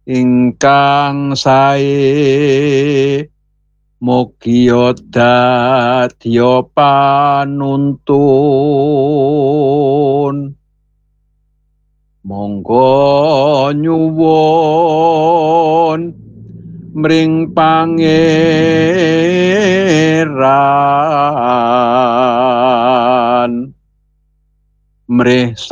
ingkang sae mugi dadya panuntun monggo nyuwun mring pangeran mrih